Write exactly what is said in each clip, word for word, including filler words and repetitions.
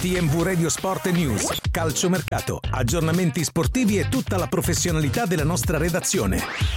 T M V Radio Sport News, calciomercato, aggiornamenti sportivi e tutta la professionalità della nostra redazione.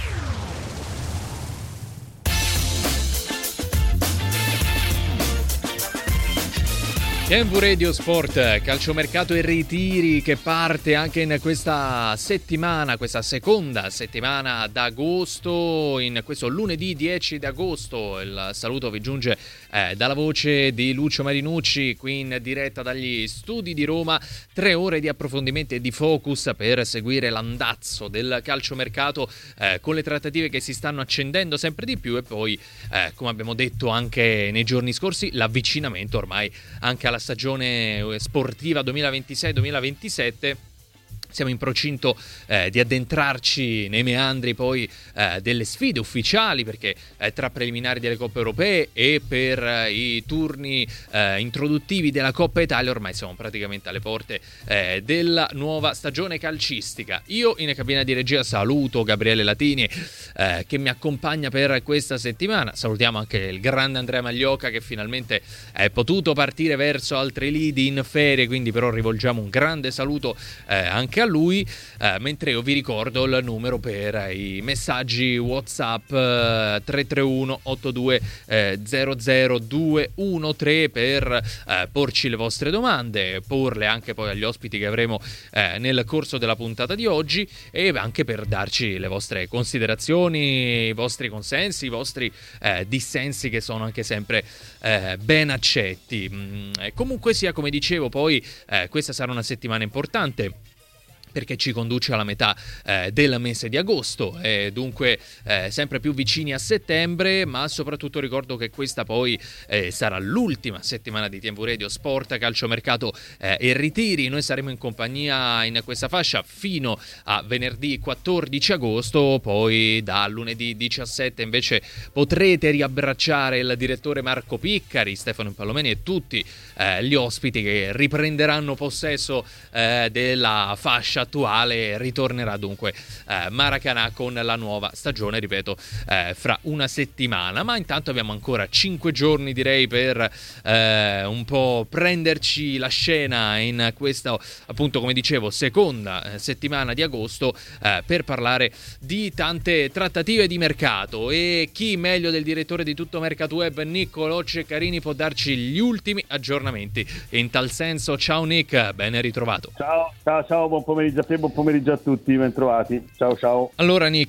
T M V Radio Sport, calciomercato e ritiri che parte anche in questa settimana, questa seconda settimana d'agosto, in questo lunedì dieci d'agosto. Il saluto vi giunge eh, dalla voce di Lucio Marinucci, qui in diretta dagli studi di Roma. Tre ore di approfondimenti e di focus per seguire l'andazzo del calciomercato eh, con le trattative che si stanno accendendo sempre di più e poi, eh, come abbiamo detto anche nei giorni scorsi, l'avvicinamento ormai anche alla stagione sportiva duemilaventisei duemilaventisette. Siamo in procinto eh, di addentrarci nei meandri poi eh, delle sfide ufficiali, perché eh, tra preliminari delle Coppe Europee e per eh, i turni eh, introduttivi della Coppa Italia ormai siamo praticamente alle porte eh, della nuova stagione calcistica. Io in cabina di regia saluto Gabriele Latini eh, che mi accompagna per questa settimana. Salutiamo anche il grande Andrea Magliocca che finalmente è potuto partire verso altri lidi in ferie, quindi però rivolgiamo un grande saluto eh, anche a lui, eh, mentre io vi ricordo il numero per i messaggi WhatsApp eh, tre tre uno otto due zero zero due uno tre per eh, porci le vostre domande, porle anche poi agli ospiti che avremo eh, nel corso della puntata di oggi, e anche per darci le vostre considerazioni, i vostri consensi, i vostri eh, dissensi, che sono anche sempre eh, ben accetti. Mm, comunque sia, come dicevo, poi eh, questa sarà una settimana importante perché ci conduce alla metà eh, del mese di agosto e dunque eh, sempre più vicini a settembre, ma soprattutto ricordo che questa poi eh, sarà l'ultima settimana di T M V Radio Sport, calciomercato eh, e ritiri. Noi saremo in compagnia in questa fascia fino a venerdì quattordici agosto, poi da lunedì diciassette invece potrete riabbracciare il direttore Marco Piccari, Stefano Impallomeni e tutti eh, gli ospiti che riprenderanno possesso eh, della fascia attuale. Ritornerà dunque eh, Maracanã con la nuova stagione, ripeto, eh, fra una settimana. Ma intanto abbiamo ancora cinque giorni, direi, per eh, un po' prenderci la scena in questa, appunto, come dicevo, seconda eh, settimana di agosto, eh, per parlare di tante trattative di mercato. E chi meglio del direttore di Tutto Mercato Web, Niccolò Ceccarini, può darci gli ultimi aggiornamenti in tal senso. Ciao Nick, ben ritrovato. Ciao, ciao, ciao, buon pomeriggio a te, buon pomeriggio a tutti, ben trovati. Ciao, ciao. Allora Nick,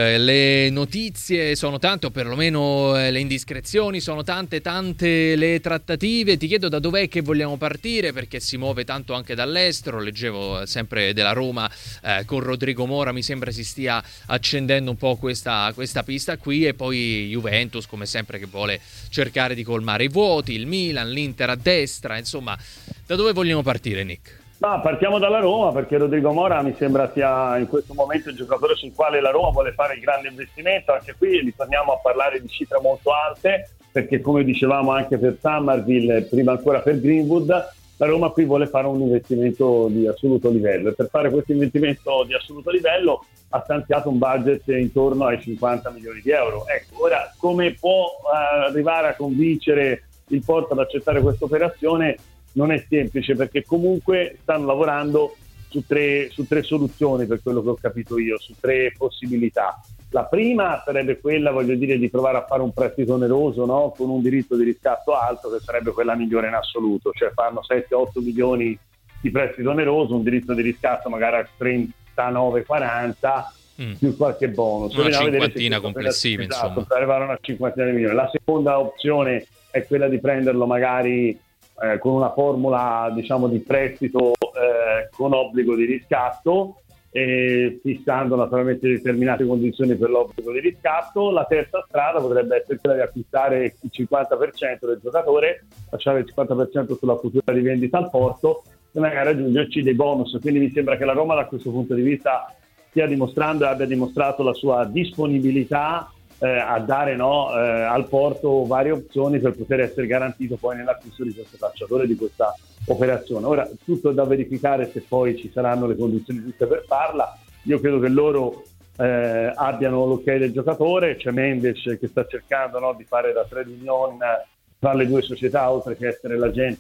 le notizie sono tante, o perlomeno le indiscrezioni sono tante, tante le trattative. Ti chiedo da dov'è che vogliamo partire, perché si muove tanto anche dall'estero. Leggevo sempre della Roma eh, con Rodrigo Mora, mi sembra si stia accendendo un po' questa, questa pista qui, e poi Juventus come sempre che vuole cercare di colmare i vuoti, il Milan, l'Inter a destra, insomma. Da dove vogliamo partire, Nick? Ma partiamo dalla Roma, perché Rodrigo Mora mi sembra sia in questo momento il giocatore sul quale la Roma vuole fare il grande investimento. Anche qui ritorniamo a parlare di cifre molto alte, perché come dicevamo anche per Summerville, prima ancora per Greenwood, la Roma qui vuole fare un investimento di assoluto livello, e per fare questo investimento di assoluto livello ha stanziato un budget intorno ai cinquanta milioni di euro. Ecco, ora come può uh, arrivare a convincere il Porto ad accettare questa operazione? Non è semplice, perché comunque stanno lavorando su tre, su tre soluzioni, per quello che ho capito io, su tre possibilità. La prima sarebbe quella, voglio dire, di provare a fare un prestito oneroso, no? Con un diritto di riscatto alto, che sarebbe quella migliore in assoluto, cioè fanno sette otto milioni di prestito oneroso, un diritto di riscatto magari a trentanove quaranta, mm. più qualche bonus. Una cinquantina complessiva, esatto, insomma. Per arrivare a una cinquantina di milioni. La seconda opzione è quella di prenderlo magari Eh, con una formula, diciamo, di prestito eh, con obbligo di riscatto, e fissando naturalmente determinate condizioni per l'obbligo di riscatto. La terza strada potrebbe essere quella di acquistare il cinquanta per cento del giocatore, lasciare il cinquanta per cento sulla futura rivendita al Porto e magari aggiungerci dei bonus. Quindi mi sembra che la Roma da questo punto di vista stia dimostrando e abbia dimostrato la sua disponibilità Eh, a dare no, eh, al Porto varie opzioni per poter essere garantito poi nell'acquisto di questo calciatore, di questa operazione. Ora tutto è da verificare se poi ci saranno le condizioni giuste per farla. Io credo che loro eh, abbiano l'ok del giocatore. C'è Mendes che sta cercando no, di fare da trade union tra le due società, oltre che essere l'agente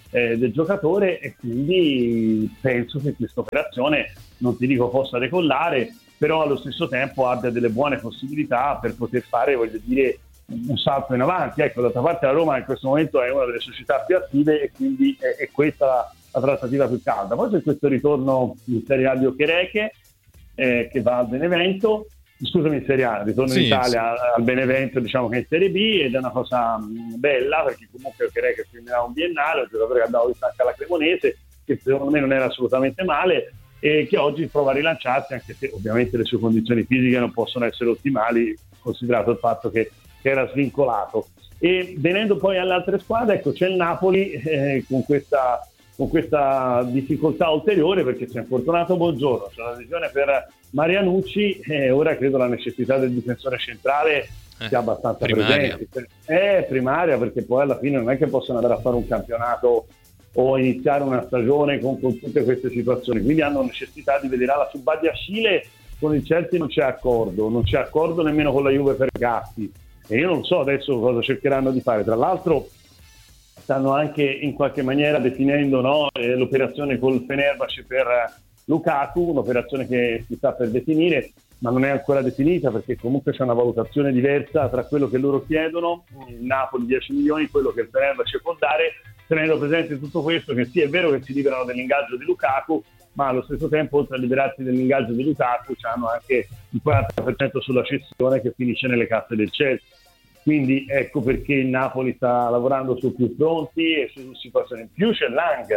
eh, del giocatore, e quindi penso che questa operazione, non ti dico possa decollare, però allo stesso tempo abbia delle buone possibilità per poter fare, voglio dire, un salto in avanti. Ecco, d'altra parte la Roma in questo momento è una delle società più attive e quindi è, è questa la, la trattativa più calda. Poi c'è questo ritorno in Serie A di Okereke, eh, che va al Benevento, scusami, in Serie A, ritorno sì, in Italia sì. al Benevento, diciamo che è in Serie B, ed è una cosa mh, bella, perché comunque Okereke firmerà un biennale, un giocatore che andava visto anche alla Cremonese, che secondo me non era assolutamente male, e che oggi prova a rilanciarsi, anche se ovviamente le sue condizioni fisiche non possono essere ottimali, considerato il fatto che, che era svincolato. E venendo poi alle altre squadre, ecco, c'è il Napoli eh, con questa con questa difficoltà ulteriore, perché c'è infortunato Buongiorno, c'è la lesione per Marianucci, e ora credo la necessità del difensore centrale sia eh, abbastanza primaria. presente. È primaria, perché poi alla fine non è che possono andare a fare un campionato o iniziare una stagione con, con tutte queste situazioni, quindi hanno necessità di vedere. La su Badiashile con il Chelsea non c'è accordo, non c'è accordo nemmeno con la Juve per Gatti, e io non so adesso cosa cercheranno di fare. Tra l'altro stanno anche in qualche maniera definendo, no, eh, l'operazione col Fenerbahce per Lukaku, un'operazione che si sta per definire, ma non è ancora definita, perché comunque c'è una valutazione diversa tra quello che loro chiedono, il Napoli dieci milioni, quello che il Fenerbahce può dare, tenendo presente tutto questo, che sì, è vero che si liberano dell'ingaggio di Lukaku, ma allo stesso tempo, oltre a liberarsi dell'ingaggio di Lukaku, hanno anche il quaranta per cento sulla cessione che finisce nelle casse del Chelsea. Quindi ecco perché il Napoli sta lavorando su più fronti e su situazioni. In più c'è Lang,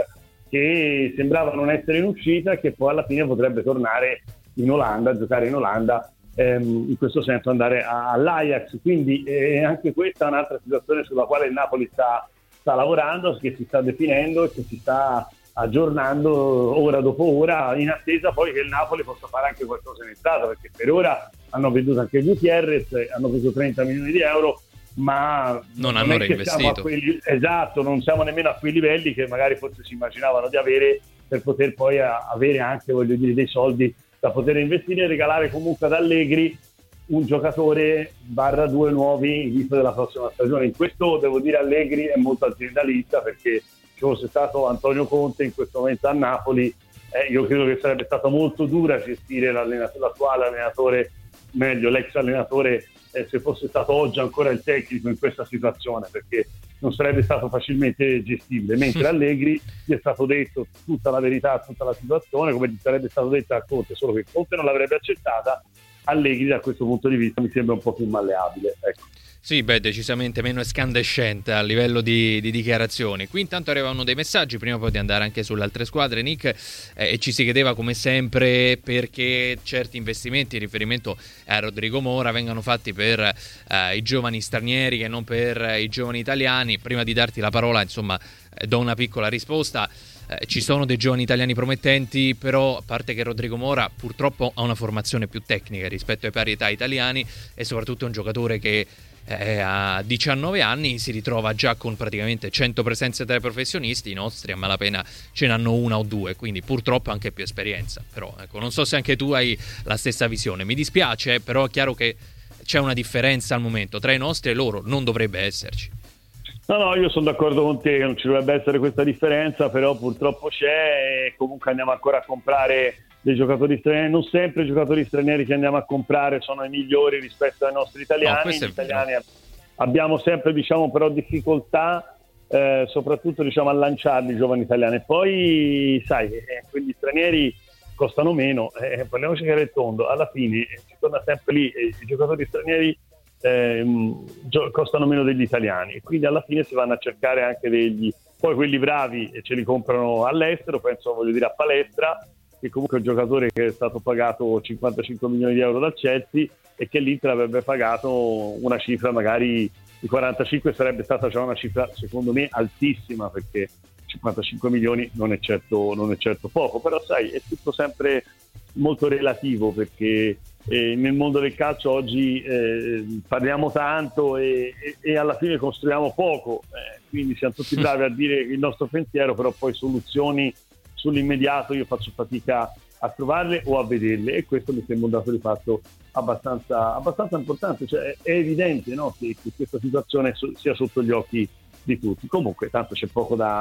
che sembrava non essere in uscita e che poi alla fine potrebbe tornare in Olanda, giocare in Olanda, ehm, in questo senso andare a, all'Ajax. Quindi eh, anche questa è un'altra situazione sulla quale il Napoli sta, sta lavorando, che si sta definendo e che si sta aggiornando ora dopo ora, in attesa poi che il Napoli possa fare anche qualcosa in entrata, perché per ora hanno venduto anche Gutierrez, hanno preso trenta milioni di euro, ma non, non hanno reinvestito. Quelli, esatto, non siamo nemmeno a quei livelli che magari forse si immaginavano di avere, per poter poi a, avere anche, voglio dire, dei soldi da poter investire e regalare comunque ad Allegri un giocatore barra due nuovi in vista della prossima stagione. In questo devo dire Allegri è molto aziendalista, perché se fosse stato Antonio Conte in questo momento a Napoli, eh, io credo che sarebbe stato molto dura gestire l'attuale allenatore, meglio l'ex allenatore, eh, se fosse stato oggi ancora il tecnico in questa situazione, perché non sarebbe stato facilmente gestibile, mentre Allegri gli è stato detto tutta la verità, tutta la situazione, come gli sarebbe stato detto a Conte, solo che Conte non l'avrebbe accettata. Allegri da questo punto di vista mi sembra un po' più malleabile, ecco. Sì, beh, decisamente meno escandescente a livello di, di dichiarazioni. Qui intanto arrivavano dei messaggi, prima poi di andare anche sulle altre squadre, Nick, eh, e ci si chiedeva come sempre perché certi investimenti in riferimento a Rodrigo Mora vengano fatti per eh, i giovani stranieri che non per i giovani italiani. Prima di darti la parola, insomma, eh, do una piccola risposta. Eh, ci sono dei giovani italiani promettenti, però a parte che Rodrigo Mora purtroppo ha una formazione più tecnica rispetto ai parità italiani, e soprattutto è un giocatore che eh, a diciannove anni si ritrova già con praticamente cento presenze tra i professionisti. I nostri a malapena ce n'hanno una o due, quindi purtroppo anche più esperienza. Però ecco, non so se anche tu hai la stessa visione. Mi dispiace, però è chiaro che c'è una differenza al momento tra i nostri e loro, non dovrebbe esserci. No, no, io sono d'accordo con te che non ci dovrebbe essere questa differenza, però purtroppo c'è, e comunque andiamo ancora a comprare dei giocatori stranieri. Non sempre i giocatori stranieri che andiamo a comprare sono i migliori rispetto ai nostri italiani. No, Gli italiani abbiamo sempre, diciamo, però difficoltà, eh, soprattutto diciamo a lanciarli i giovani italiani. E poi, sai, eh, quegli stranieri costano meno, eh, parliamoci chiaro e tondo, alla fine eh, si torna sempre lì, eh, i giocatori stranieri Eh, costano meno degli italiani, e quindi alla fine si vanno a cercare anche degli, poi quelli bravi e ce li comprano all'estero. Penso, voglio dire, a Palestra, che comunque è un giocatore che è stato pagato cinquantacinque milioni di euro dal Chelsea, e che l'Inter avrebbe pagato una cifra magari di quarantacinque, sarebbe stata già una cifra secondo me altissima, perché cinquantacinque milioni non è certo, non è certo poco, però sai, è tutto sempre molto relativo, perché eh, nel mondo del calcio oggi eh, parliamo tanto e, e, e alla fine costruiamo poco, eh, quindi siamo tutti bravi a dire il nostro pensiero, però poi soluzioni sull'immediato io faccio fatica a trovarle o a vederle, e questo mi sembra un dato di fatto abbastanza, abbastanza importante. Cioè, è evidente, no, che, che questa situazione so, sia sotto gli occhi di tutti. Comunque tanto c'è poco da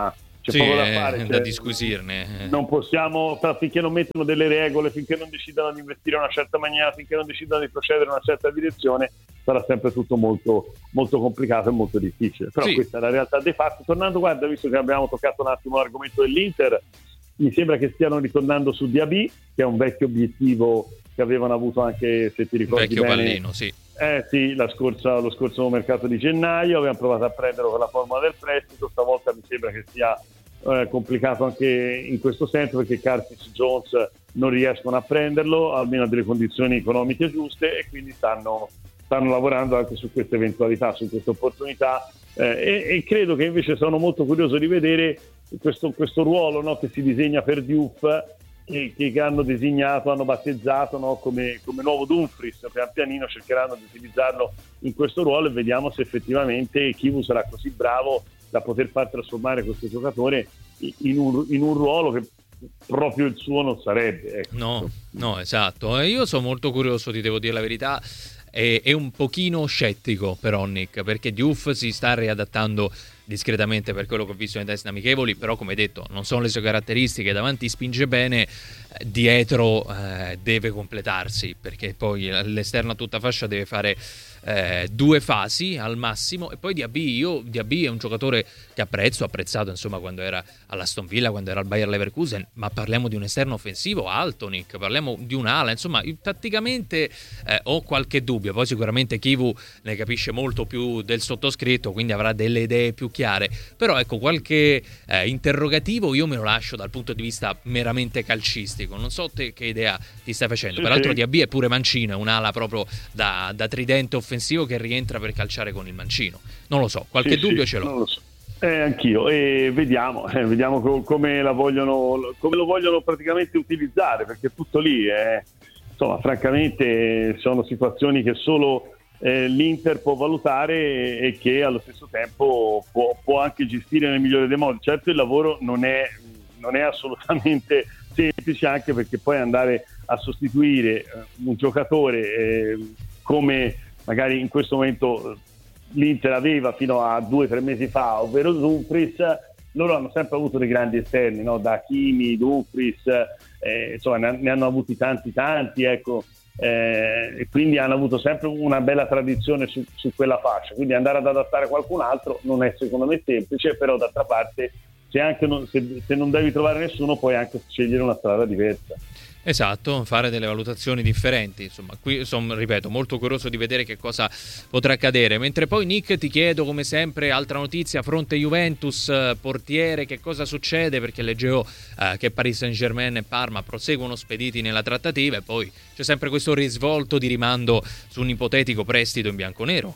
c'è sì, poco da eh, fare, da cioè, disquisirne. non possiamo, finché non mettono delle regole, finché non decidono di investire in una certa maniera, finché non decidono di procedere in una certa direzione, sarà sempre tutto molto, molto complicato e molto difficile. Però sì. Questa è la realtà dei fatti. Tornando, guarda, visto che abbiamo toccato un attimo l'argomento dell'Inter, mi sembra che stiano ritornando su Diaby, che è un vecchio obiettivo che avevano avuto anche, se ti ricordi vecchio bene, pallino, sì. Eh sì, la scorsa, lo scorso mercato di gennaio avevamo provato a prenderlo con la formula del prestito, stavolta mi sembra che sia eh, complicato anche in questo senso, perché Curtis Jones non riescono a prenderlo, almeno a delle condizioni economiche giuste, e quindi stanno, stanno lavorando anche su queste eventualità, su queste opportunità, eh, e, e credo che invece sono molto curioso di vedere questo, questo ruolo, no, che si disegna per Diouf, Che, che hanno designato, hanno battezzato, no, come, come nuovo Dumfries. Pian pianino cercheranno di utilizzarlo in questo ruolo e vediamo se effettivamente Chivu sarà così bravo da poter far trasformare questo giocatore in un, in un ruolo che proprio il suo non sarebbe. Ecco. No, no, esatto. E io sono molto curioso, ti devo dire la verità, e, e un pochino scettico però, Nick, perché Diouf si sta riadattando discretamente per quello che ho visto nei test amichevoli, però come detto non sono le sue caratteristiche, davanti spinge bene, dietro eh, deve completarsi, perché poi l'esterno a tutta fascia deve fare eh, due fasi al massimo. E poi Diaby, io Diaby è un giocatore che apprezzo, ho apprezzato insomma quando era all'Aston Villa, quando era al Bayer Leverkusen, ma parliamo di un esterno offensivo alto, Nick, parliamo di un'ala, insomma io, tatticamente eh, ho qualche dubbio. Poi sicuramente Chivu ne capisce molto più del sottoscritto, quindi avrà delle idee più chiare, però ecco, qualche eh, interrogativo io me lo lascio dal punto di vista meramente calcistico. Non so te che idea ti stai facendo. Sì, peraltro sì. Diaby è pure mancino, è un'ala proprio da, da tridente offensivo che rientra per calciare con il mancino. Non lo so, qualche Sì, dubbio sì, ce l'ho. non lo so. Eh, anch'io, e vediamo, eh, vediamo co- come la vogliono, come lo vogliono praticamente utilizzare, perché tutto lì è, insomma, francamente sono situazioni che solo eh, l'Inter può valutare e che allo stesso tempo può, può anche gestire nel migliore dei modi. Certo, il lavoro non è, non è assolutamente semplice, anche perché poi andare a sostituire un giocatore eh, come magari in questo momento l'Inter aveva fino a due o tre mesi fa, ovvero Dumfries. Loro hanno sempre avuto dei grandi esterni, no? Da Hakimi, Dumfries, eh, insomma ne, ne hanno avuti tanti tanti, ecco, eh, e quindi hanno avuto sempre una bella tradizione su, su quella fascia, quindi andare ad adattare qualcun altro non è secondo me semplice, però d'altra parte se, anche non, se, se non devi trovare nessuno puoi anche scegliere una strada diversa. Esatto, fare delle valutazioni differenti. Insomma, qui sono, ripeto, molto curioso di vedere che cosa potrà accadere. Mentre poi, Nick, ti chiedo come sempre altra notizia, fronte Juventus, portiere, che cosa succede? Perché leggevo eh, che Paris Saint-Germain e Parma proseguono spediti nella trattativa, e poi c'è sempre questo risvolto di rimando su un ipotetico prestito in bianconero.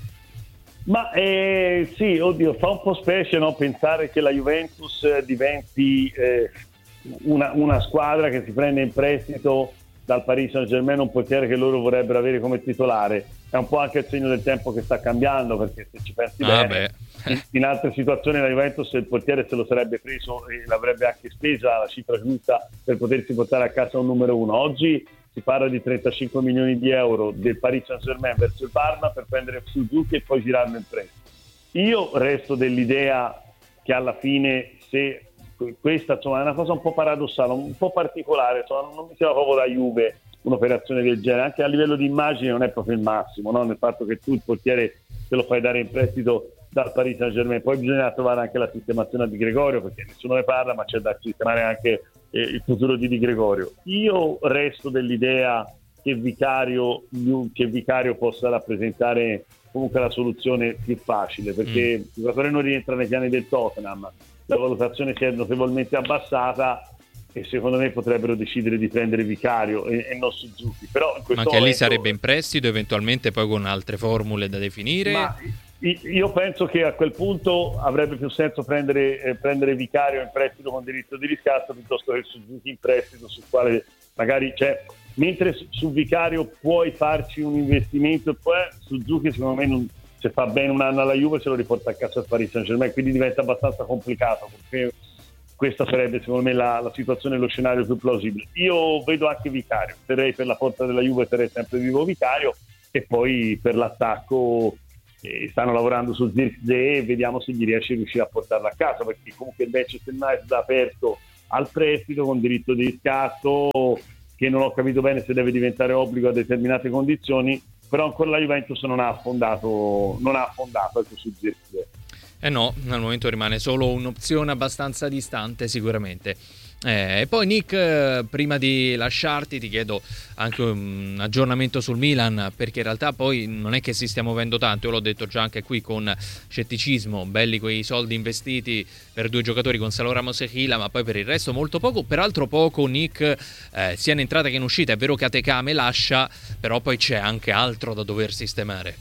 Ma eh, sì, oddio, fa un po' specie, no, pensare che la Juventus eh, diventi eh, Una, una squadra che si prende in prestito dal Paris Saint-Germain un portiere che loro vorrebbero avere come titolare. È un po' anche il segno del tempo che sta cambiando, perché se ci pensi ah, bene in, in altre situazioni la Juventus il portiere se lo sarebbe preso e l'avrebbe anche spesa la cifra giusta per potersi portare a casa un numero uno. Oggi si parla di trentacinque milioni di euro del Paris Saint-Germain verso il Parma per prendere Suzuki e poi girarlo in prestito. Io resto dell'idea che alla fine, se questa insomma è una cosa un po' paradossale, un po' particolare, insomma, non mi sembra proprio da Juve un'operazione del genere, anche a livello di immagine non è proprio il massimo, no? Nel fatto che tu il portiere te lo fai dare in prestito dal Paris Saint-Germain, poi bisogna trovare anche la sistemazione di Gregorio, perché nessuno ne parla, ma c'è da sistemare anche eh, il futuro di Di Gregorio. Io resto dell'idea che Vicario, che Vicario possa rappresentare comunque la soluzione più facile, perché mm. il giocatore non rientra nei piani del Tottenham, la valutazione si è notevolmente abbassata e secondo me potrebbero decidere di prendere Vicario e, e non Suzuki. Però in questo ma anche momento, lì sarebbe in prestito, eventualmente poi con altre formule da definire. Ma io penso che a quel punto avrebbe più senso prendere, eh, prendere Vicario in prestito con diritto di riscatto piuttosto che Suzuki in prestito, sul quale magari c'è. Mentre su Vicario puoi farci un investimento, poi Suzuki secondo me non, se fa bene un anno alla Juve se lo riporta a casa al Paris Saint-Germain, quindi diventa abbastanza complicato, perché questa sarebbe secondo me la, la situazione, lo scenario più plausibile. Io vedo anche Vicario, terrei per la porta della Juve, terrei sempre vivo Vicario, e poi per l'attacco e stanno lavorando su Zirkzee e vediamo se gli riesce a riuscire a portarlo a casa, perché comunque il Manchester United ha aperto al prestito con diritto di riscatto, che non ho capito bene se deve diventare obbligo a determinate condizioni, però ancora la Juventus non ha affondato non ha affondato ecco, su Zirkzee. Eh no, al momento rimane solo un'opzione abbastanza distante sicuramente. Eh, e poi Nick, prima di lasciarti ti chiedo anche un aggiornamento sul Milan, perché in realtà poi non è che si stia muovendo tanto, io l'ho detto già anche qui con scetticismo, belli quei soldi investiti per due giocatori, Gonzalo Ramos e Gila, ma poi per il resto molto poco. Peraltro poco Nick, eh, sia in entrata che in uscita, è vero che Atekame lascia, però poi c'è anche altro da dover sistemare.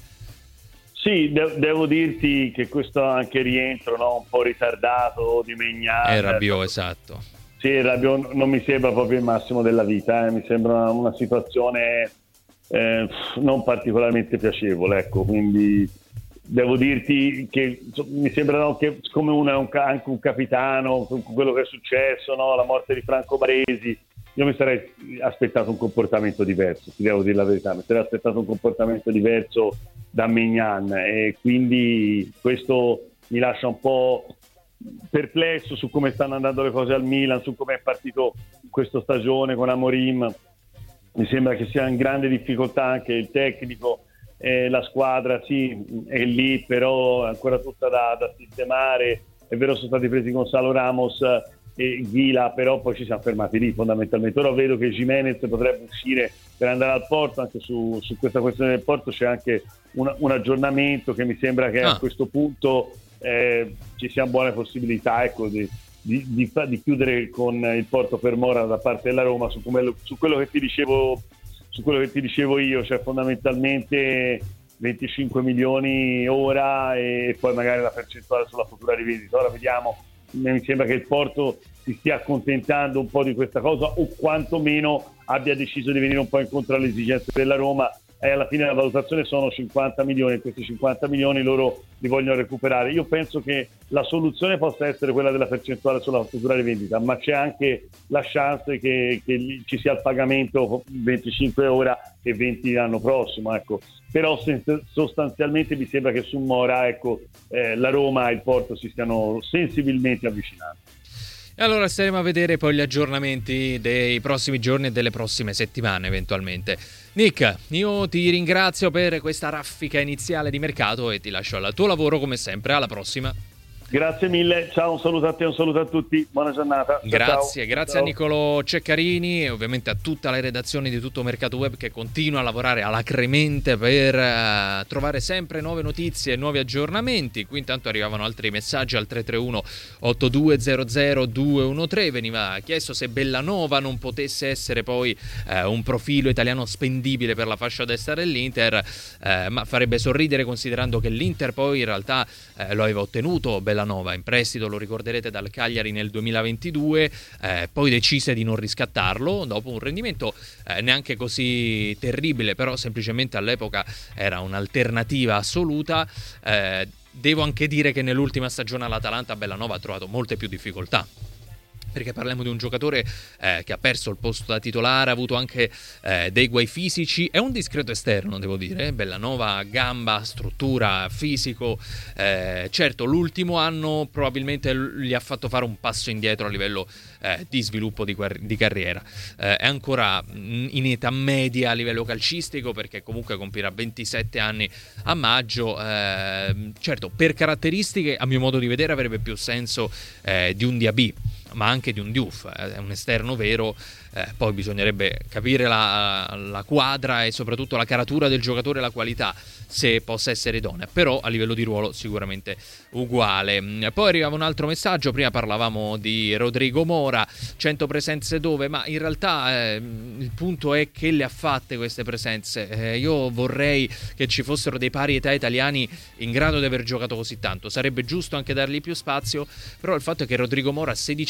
Sì, de- devo dirti che questo anche rientro, no? Un po' ritardato di Maignan. È Rabiot, esatto. Sì, Rabiot non mi sembra proprio il massimo della vita, eh. Mi sembra una, una situazione eh, non particolarmente piacevole, ecco, quindi devo dirti che so, mi sembra no, che come una, un, anche un capitano, con quello che è successo, no? La morte di Franco Baresi, io mi sarei aspettato un comportamento diverso, ti devo dire la verità, mi sarei aspettato un comportamento diverso da Maignan e quindi questo mi lascia un po' perplesso su come stanno andando le cose al Milan, su come è partito questa stagione con Amorim. Mi sembra che sia in grande difficoltà anche il tecnico, eh, la squadra sì è lì, però è ancora tutta da, da sistemare. È vero, sono stati presi Gonzalo Ramos e Gila, però poi ci siamo fermati lì fondamentalmente. Ora vedo che Gimenez potrebbe uscire per andare al Porto, anche su, su questa questione del Porto c'è anche un, un aggiornamento che mi sembra che ah. a questo punto eh, ci siano buone possibilità ecco, di, di, di, di chiudere con il Porto per Mora da parte della Roma su, come, su quello che ti dicevo su quello che ti dicevo io, cioè fondamentalmente venticinque milioni ora e poi magari la percentuale sulla futura rivendita. Ora vediamo, mi sembra che il Porto si stia accontentando un po' di questa cosa o quantomeno abbia deciso di venire un po' incontro alle esigenze della Roma e alla fine la valutazione sono cinquanta milioni e questi cinquanta milioni loro li vogliono recuperare. Io penso che la soluzione possa essere quella della percentuale sulla futura rivendita, ma c'è anche la chance che, che ci sia il pagamento venticinque ora e venti l'anno prossimo, ecco. Però sostanzialmente mi sembra che su Mora ecco, eh, la Roma e il Porto si stiano sensibilmente avvicinando. E allora staremo a vedere poi gli aggiornamenti dei prossimi giorni e delle prossime settimane eventualmente. Nick, io ti ringrazio per questa raffica iniziale di mercato e ti lascio al tuo lavoro come sempre. Alla prossima. Grazie mille, ciao, un saluto a te, un saluto a tutti, buona giornata. Ciao, grazie, ciao. grazie ciao. a Nicolò Ceccarini e ovviamente a tutta la redazione di Tutto Mercato Web che continua a lavorare alacremente per uh, trovare sempre nuove notizie e nuovi aggiornamenti. Qui intanto arrivavano altri messaggi al tre tre uno otto due zero zero due uno tre, veniva chiesto se Bellanova non potesse essere poi uh, un profilo italiano spendibile per la fascia destra dell'Inter, uh, ma farebbe sorridere considerando che l'Inter poi in realtà uh, lo aveva ottenuto Bellanova in prestito, lo ricorderete, dal Cagliari nel duemilaventidue, eh, poi decise di non riscattarlo dopo un rendimento eh, neanche così terribile, però semplicemente all'epoca era un'alternativa assoluta. Eh, devo anche dire che nell'ultima stagione all'Atalanta Bellanova ha trovato molte più difficoltà, perché parliamo di un giocatore eh, che ha perso il posto da titolare, ha avuto anche eh, dei guai fisici, è un discreto esterno devo dire, Bellanova, gamba, struttura, fisico, eh, certo l'ultimo anno probabilmente gli ha fatto fare un passo indietro a livello eh, di sviluppo di, di carriera, eh, è ancora in età media a livello calcistico perché comunque compirà ventisette anni a maggio, eh, certo per caratteristiche a mio modo di vedere avrebbe più senso eh, di un Diaby, ma anche di un Diouf, è un esterno vero, eh, poi bisognerebbe capire la, la quadra e soprattutto la caratura del giocatore e la qualità se possa essere idonea, però a livello di ruolo sicuramente uguale. Poi arrivava un altro messaggio, prima parlavamo di Rodrigo Mora, cento presenze dove, ma in realtà eh, il punto è che le ha fatte queste presenze, eh, io vorrei che ci fossero dei pari età italiani in grado di aver giocato così tanto, sarebbe giusto anche dargli più spazio, però il fatto è che Rodrigo Mora a sedici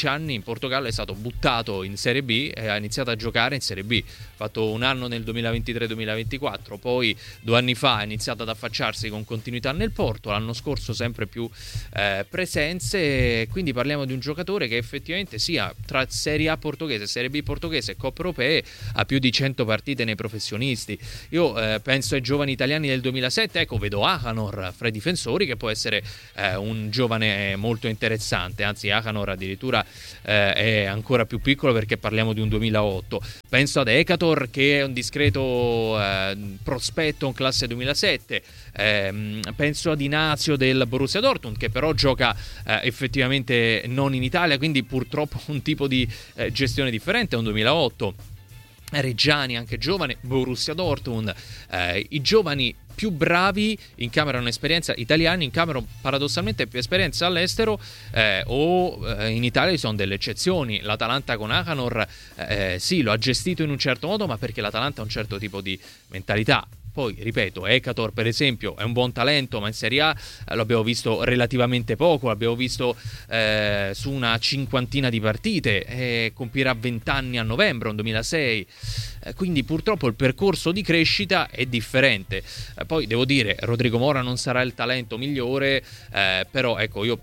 anni in Portogallo è stato buttato in Serie B e ha iniziato a giocare in Serie B. Ha fatto un anno nel duemilaventitré duemilaventiquattro, poi due anni fa ha iniziato ad affacciarsi con continuità nel Porto, l'anno scorso sempre più eh, presenze, quindi parliamo di un giocatore che effettivamente sia tra Serie A portoghese, Serie B portoghese e Coppe Europee ha più di cento partite nei professionisti. Io eh, penso ai giovani italiani del duemilasette, ecco, vedo Akanor fra i difensori che può essere eh, un giovane molto interessante, anzi Akanor addirittura eh, è ancora più piccolo perché parliamo di un duemilaotto. Penso ad Ekator che è un discreto eh, prospetto in classe duemilasette, eh, penso ad Inazio del Borussia Dortmund che però gioca eh, effettivamente non in Italia, quindi purtroppo un tipo di eh, gestione differente, è un duemilaotto. Reggiani anche giovane, Borussia Dortmund, eh, i giovani più bravi in camera hanno esperienza, italiani in camera paradossalmente più esperienza all'estero eh, o eh, in Italia ci sono delle eccezioni. L'Atalanta con Akanor eh, sì, lo ha gestito in un certo modo, ma perché l'Atalanta ha un certo tipo di mentalità. Poi, ripeto, Ekator per esempio è un buon talento, ma in Serie A eh, lo abbiamo visto relativamente poco, l'abbiamo visto eh, su una cinquantina di partite, eh, compirà venti anni a novembre, un duemilasei, eh, quindi purtroppo il percorso di crescita è differente. Eh, poi devo dire, Rodrigo Mora non sarà il talento migliore, eh, però ecco, io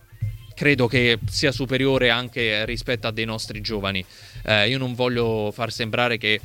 credo che sia superiore anche rispetto a dei nostri giovani. Eh, io non voglio far sembrare che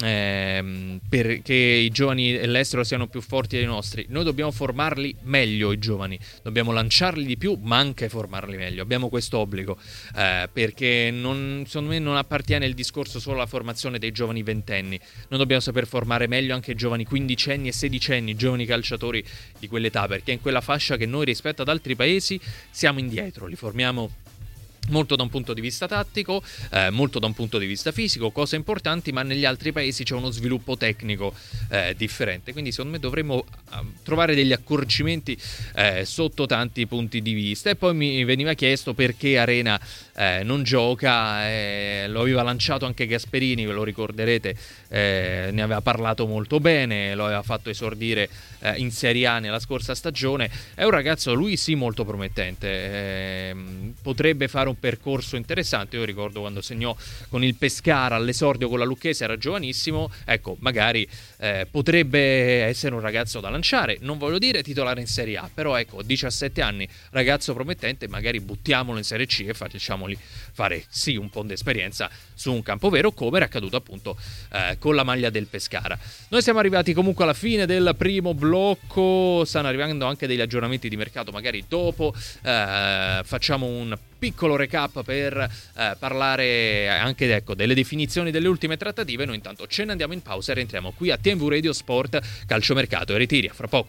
eh, perché i giovani dell'estero siano più forti dei nostri. Noi dobbiamo formarli meglio i giovani, dobbiamo lanciarli di più ma anche formarli meglio, abbiamo questo obbligo, eh, perché non, secondo me non appartiene il discorso solo alla formazione dei giovani ventenni. Noi dobbiamo saper formare meglio anche i giovani quindicenni e sedicenni, giovani calciatori di quell'età, perché è in quella fascia che noi rispetto ad altri paesi siamo indietro, li formiamo molto da un punto di vista tattico, eh, molto da un punto di vista fisico, cose importanti, ma negli altri paesi c'è uno sviluppo tecnico eh, differente, quindi secondo me dovremmo uh, trovare degli accorgimenti eh, sotto tanti punti di vista. E poi mi veniva chiesto perché Arena eh, non gioca, eh, lo aveva lanciato anche Gasperini, ve lo ricorderete, eh, ne aveva parlato molto bene, lo aveva fatto esordire eh, in Serie A nella scorsa stagione. È un ragazzo, lui sì, molto promettente, eh, potrebbe fare un percorso interessante. Io ricordo quando segnò con il Pescara all'esordio con la Lucchese, era giovanissimo, ecco, magari eh, potrebbe essere un ragazzo da lanciare, non voglio dire titolare in Serie A, però ecco, diciassette anni, ragazzo promettente, magari buttiamolo in Serie C e facciamoli fare sì un po' di esperienza su un campo vero, come era accaduto appunto eh, con la maglia del Pescara. Noi siamo arrivati comunque alla fine del primo blocco, stanno arrivando anche degli aggiornamenti di mercato, magari dopo eh, facciamo un piccolo recap per eh, parlare anche ecco, delle definizioni delle ultime trattative. Noi intanto ce ne andiamo in pausa e rientriamo qui a T M V Radio Sport, calciomercato e ritiri. A fra poco.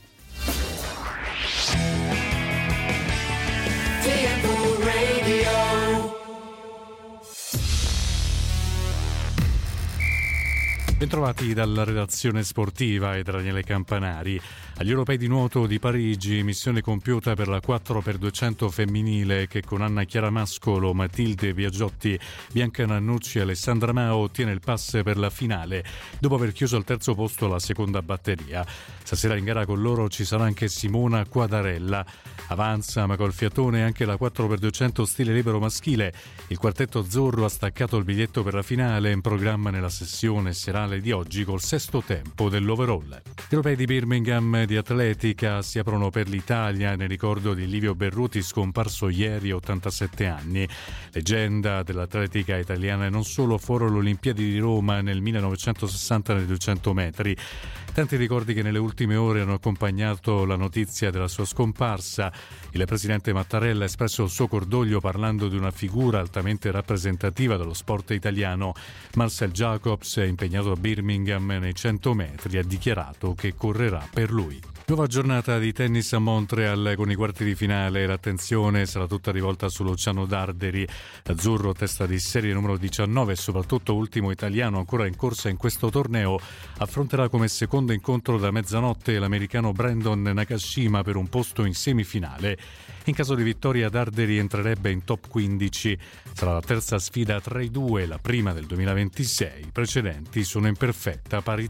Bentrovati dalla redazione sportiva e da Daniele Campanari. Agli Europei di nuoto di Parigi, missione compiuta per la quattro per duecento femminile che con Anna Chiara Mascolo, Matilde Biagiotti, Bianca Nannucci e Alessandra Mao ottiene il pass per la finale dopo aver chiuso al terzo posto la seconda batteria. Stasera in gara con loro ci sarà anche Simona Quadarella. Avanza ma col fiatone anche la quattro per duecento stile libero maschile. Il quartetto azzurro ha staccato il biglietto per la finale, in programma nella sessione serale di oggi col sesto tempo dell'overall. Gli Europei di Birmingham di atletica si aprono per l'Italia nel ricordo di Livio Berruti, scomparso ieri a ottantasette anni. Leggenda dell'atletica italiana e non solo, furono le Olimpiadi di Roma nel millenovecentosessanta nei duecento metri. Tanti ricordi che nelle ultime ore hanno accompagnato la notizia della sua scomparsa. Il presidente Mattarella ha espresso il suo cordoglio parlando di una figura altamente rappresentativa dello sport italiano. Marcel Jacobs, impegnato a Birmingham nei cento metri, ha dichiarato che correrà per lui. Nuova giornata di tennis a Montreal con i quarti di finale. L'attenzione sarà tutta rivolta su Luciano Darderi, azzurro testa di serie numero diciannove e soprattutto ultimo italiano ancora in corsa in questo torneo. Affronterà come secondo incontro da mezzanotte l'americano Brandon Nakashima per un posto in semifinale. In caso di vittoria Darderi entrerebbe in top quindici. Sarà la terza sfida tra i due, la prima del duemilaventisei. I precedenti sono in perfetta parità.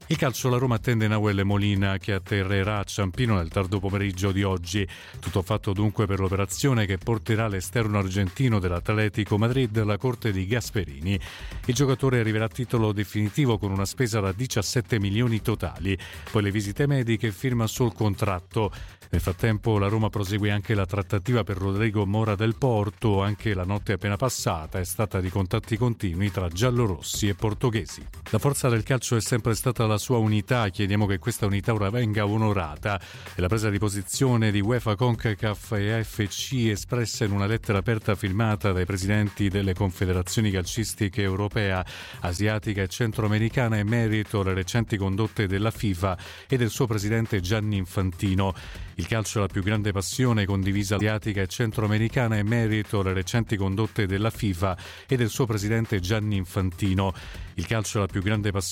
Il calcio, la Roma attende Nahuel Molina che atterrerà a Ciampino nel tardo pomeriggio di oggi. Tutto fatto dunque per l'operazione che porterà l'esterno argentino dell'Atletico Madrid alla corte di Gasperini. Il giocatore arriverà a titolo definitivo con una spesa da diciassette milioni totali, poi le visite mediche e firma sul contratto. Nel frattempo la Roma prosegue anche la trattativa per Rodrigo Mora del Porto. Anche la notte appena passata è stata di contatti continui tra giallorossi e portoghesi. La forza del calcio è sempre stata la sua unità, chiediamo che questa unità ora venga onorata. E la presa di posizione di UEFA, CONCACAF e A F C espressa in una lettera aperta firmata dai presidenti delle confederazioni calcistiche europea, asiatica e centroamericana in merito alle recenti condotte della FIFA e del suo presidente Gianni Infantino. Il calcio è la più grande passione condivisa asiatica e centroamericana in merito alle recenti condotte della FIFA e del suo presidente Gianni Infantino. Il calcio è la più grande passione